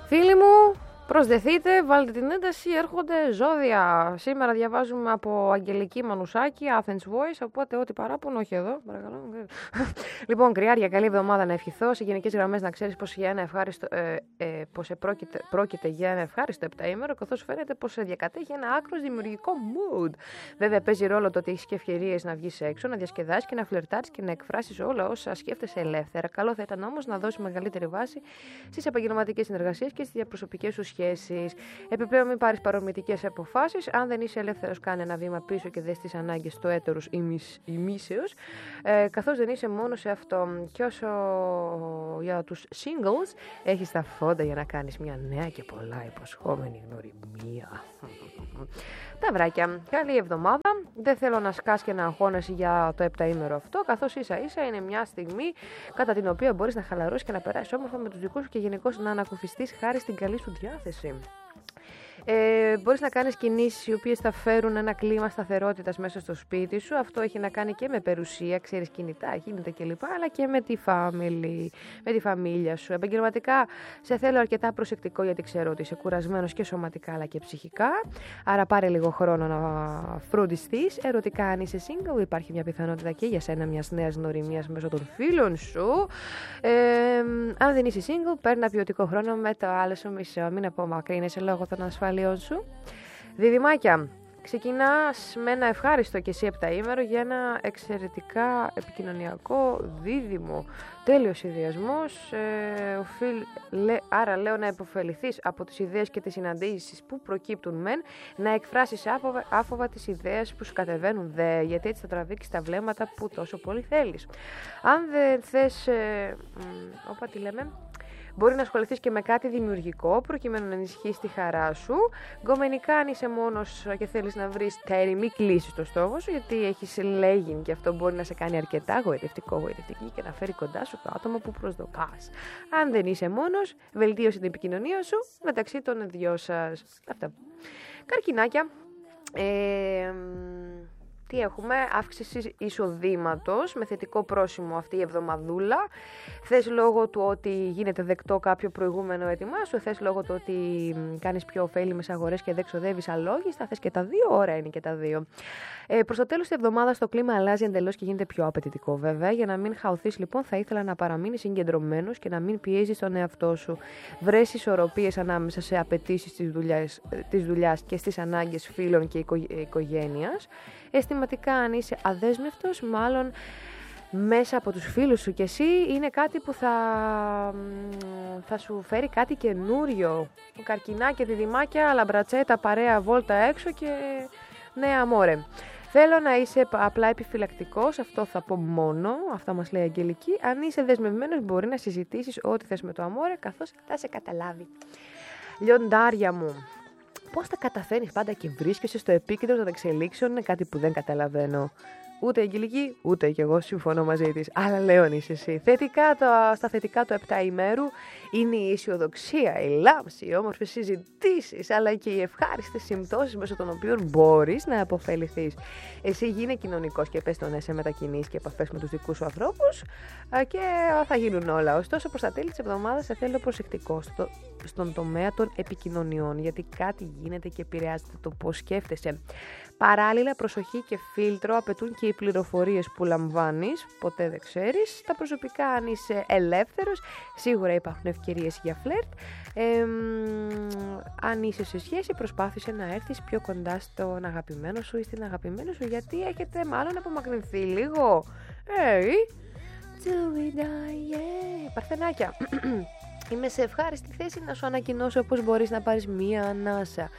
Φίλοι μου, προσδεθείτε, βάλτε την ένταση, έρχονται ζώδια. Σήμερα διαβάζουμε από Αγγελική Μανουσάκη, Athens Voice, οπότε ό,τι παράπονο, όχι εδώ, παρακαλώ. Λοιπόν, κρυάρια, καλή εβδομάδα να ευχηθώ. Σε γενικές γραμμές να ξέρεις πως πρόκειται για ένα ευχάριστο επταήμερο, καθώς φαίνεται πως διακατέχει ένα άκρος δημιουργικό mood. Βέβαια, παίζει ρόλο το ότι έχεις και ευκαιρίες να βγεις έξω, να διασκεδάσεις και να φλερτάρεις και να εκφράσεις όλα όσα σκέφτεσαι ελεύθερα. Καλό θα ήταν όμως να δώσεις μεγαλύτερη βάση στις επαγγελματικές συνεργασίες και στις διαπροσωπικές σου σχέσεις. Επιπλέον, μην πάρεις παρορμητικές αποφάσεις. Αν δεν είσαι ελεύθερος, κάνε ένα βήμα πίσω και δες τις ανάγκες του έτερους ημίσεως, καθώς δεν είσαι μόνο σε αυτό. Και όσο για τους singles, έχεις τα φόντα για να κάνεις μια νέα και πολλά υποσχόμενη γνωριμία. Τα βράκια, καλή εβδομάδα. Δεν θέλω να σκάς και να αγχώνεσαι για το επταήμερο αυτό, καθώς ίσα ίσα είναι μια στιγμή κατά την οποία μπορείς να χαλαρώσεις και να περάσεις όμορφα με τους δικούς σου και γενικώς να ανακουφιστείς χάρη στην καλή σου διάθεση. Μπορείς να κάνεις κινήσεις οι οποίες θα φέρουν ένα κλίμα σταθερότητας μέσα στο σπίτι σου. Αυτό έχει να κάνει και με περιουσία, ξέρεις, κινητά, γίνεται κλπ. Αλλά και με τη φαμίλια σου. Επαγγελματικά σε θέλω αρκετά προσεκτικό, γιατί ξέρω ότι είσαι κουρασμένος και σωματικά αλλά και ψυχικά. Άρα πάρε λίγο χρόνο να φροντιστείς. Ερωτικά, αν είσαι single, υπάρχει μια πιθανότητα και για σένα μιας νέας γνωριμίας μέσω των φίλων σου. Αν δεν είσαι single, παίρνει ποιοτικό χρόνο με το άλλο σου μισό. Μην απομακρύνεσαι λόγω των ασφαλείων σου. Διδυμάκια, ξεκινάς με ένα ευχάριστο και εσύ επταήμερο για ένα εξαιρετικά επικοινωνιακό δίδυμο. Τέλειος συνδυασμός, άρα λέω να υποφεληθείς από τις ιδέες και τις συναντήσεις που προκύπτουν μεν, να εκφράσεις άφοβα τις ιδέες που σου κατεβαίνουν δε, γιατί έτσι θα τραβήξεις τα βλέμματα που τόσο πολύ θέλεις. Αν δεν θες, μπορεί να ασχοληθείς και με κάτι δημιουργικό προκειμένου να ενισχύσεις τη χαρά σου. Γκομενικά, αν είσαι μόνος και θέλεις να βρεις τέρη, μη κλείσεις το στόχο σου, γιατί έχεις λέγιν και αυτό μπορεί να σε κάνει αρκετά γοητευτική και να φέρει κοντά σου το άτομο που προσδοκάς. Αν δεν είσαι μόνος, βελτίωσε την επικοινωνία σου μεταξύ των δυο σας. Αυτά. Καρκινάκια. Τι έχουμε, αύξηση εισοδήματος με θετικό πρόσημο αυτή η εβδομαδούλα. Θες λόγω του ότι γίνεται δεκτό κάποιο προηγούμενο έτοιμά σου, θες λόγω του ότι κάνεις πιο ωφέλιμες αγορές και δεν ξοδεύεις αλόγιστα, θες και τα δύο, ώρα είναι και τα δύο. Προς το τέλος της εβδομάδας το κλίμα αλλάζει εντελώς και γίνεται πιο απαιτητικό βέβαια. Για να μην χαωθείς λοιπόν, θα ήθελα να παραμείνεις συγκεντρωμένος και να μην πιέζεις τον εαυτό σου. Βρες ισορροπίες ανάμεσα σε απαιτήσεις της δουλειάς και στις ανάγκες φίλων και οικογένειας. Αισθηματικά, αν είσαι αδέσμευτος, μάλλον μέσα από τους φίλους σου και εσύ, είναι κάτι που θα σου φέρει κάτι καινούριο. Καρκινάκια, διδυμάκια, λαμπρατσέτα, παρέα, βόλτα έξω και νέα αμόρε. Θέλω να είσαι απλά επιφυλακτικός, αυτό θα πω μόνο, αυτά μας λέει η Αγγελική. Αν είσαι δεσμευμένος, μπορεί να συζητήσεις ό,τι θες με το αμόρε, καθώς θα σε καταλάβει. Λιοντάρια μου. Πώς τα καταφέρνεις πάντα και βρίσκεσαι στο επίκεντρο των εξελίξεων, είναι κάτι που δεν καταλαβαίνω. Ούτε η Αγγελική, ούτε κι εγώ συμφωνώ μαζί της. Αλλά Λέων είσαι εσύ. Στα θετικά του επταημέρου είναι η αισιοδοξία, η λάμψη, οι όμορφες συζητήσεις, αλλά και οι ευχάριστες συμπτώσεις μέσω των οποίων μπορείς να αποφεληθείς. Εσύ γίνε κοινωνικός και πες το ναι σε μετακινήσεις και επαφές με τους δικούς σου ανθρώπους και θα γίνουν όλα. Ωστόσο, προς τα τέλη της εβδομάδας σε θέλω προσεκτικό στον τομέα των επικοινωνιών, γιατί κάτι γίνεται και επηρεάζεται το πώς σκέφτεσαι. Παράλληλα, προσοχή και φίλτρο απαιτούν και οι πληροφορίες που λαμβάνεις, ποτέ δεν ξέρεις. Τα προσωπικά, αν είσαι ελεύθερος, σίγουρα υπάρχουν ευκαιρίες για φλερτ. Αν είσαι σε σχέση, προσπάθησε να έρθεις πιο κοντά στον αγαπημένο σου ή στην αγαπημένη σου, γιατί έχετε μάλλον απομακρυνθεί λίγο. Παρθενάκια. Είμαι σε ευχάριστη θέση να σου ανακοινώσω πώς μπορείς να πάρεις μία ανάσα.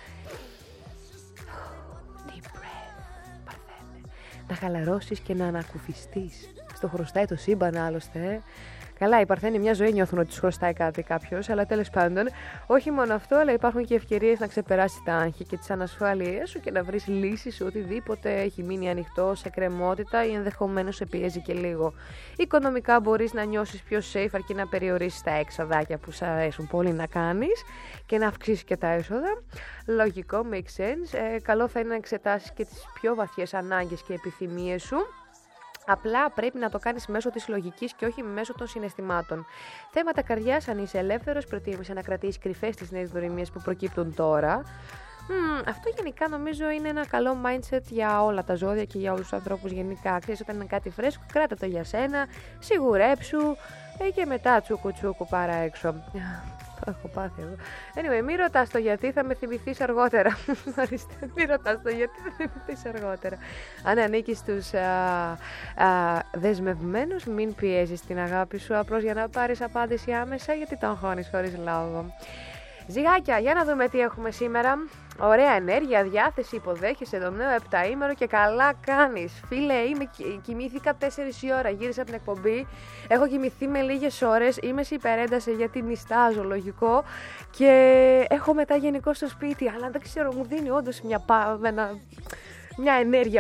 Να χαλαρώσεις και να ανακουφιστείς. Στο χρωστάει το σύμπαν άλλωστε. Καλά, οι Παρθένοι μια ζωή νιώθουν ότι τους χρωστάει κάτι κάποιος, αλλά τέλος πάντων, όχι μόνο αυτό, αλλά υπάρχουν και ευκαιρίες να ξεπεράσεις τα άγχη και τις ανασφάλειές σου και να βρεις λύσεις σε οτιδήποτε έχει μείνει ανοιχτό, σε κρεμότητα ή ενδεχομένως σε πιέζει και λίγο. Οικονομικά μπορείς να νιώσεις πιο safe, αρκεί να περιορίσεις τα έξοδάκια που σου αρέσουν πολύ να κάνεις και να αυξήσεις και τα έσοδα. Λογικό, make sense. Καλό θα είναι να εξετάσεις και τις πιο βαθιές ανάγκες και επιθυμίες σου. Απλά πρέπει να το κάνεις μέσω της λογικής και όχι μέσω των συναισθημάτων. Θέματα καρδιάς, αν είσαι ελεύθερος, προτίμησε να κρατήσεις κρυφές τις νέες γνωριμίες που προκύπτουν τώρα. Αυτό γενικά νομίζω είναι ένα καλό mindset για όλα τα ζώδια και για όλους τους ανθρώπους γενικά. Ξέρεις, όταν είναι κάτι φρέσκο, κράτα το για σένα, σιγουρέψου και μετά τσούκου παρά έξω. Το έχω πάθει εδώ. Anyway, μη ρωτάς το γιατί, θα με θυμηθείς αργότερα. Μη ρωτάς το γιατί, θα θυμηθείς αργότερα. Αν ανήκεις στους δεσμευμένους, μην πιέζεις την αγάπη σου απλώς για να πάρεις απάντηση άμεσα, γιατί τον χώνεις χωρίς λόγο. Ζυγάκια, για να δούμε τι έχουμε σήμερα. Ωραία ενέργεια, διάθεση, υποδέχεσαι το νέο επταήμερο και καλά κάνεις. Φίλε, κοιμήθηκα 4 η ώρα, γύρισα από την εκπομπή, έχω κοιμηθεί με λίγες ώρες, είμαι σε υπερένταση γιατί νηστάζω, λογικό, και έχω μετά γενικό στο σπίτι, αλλά δεν ξέρω, μου δίνει όντως μια ενέργεια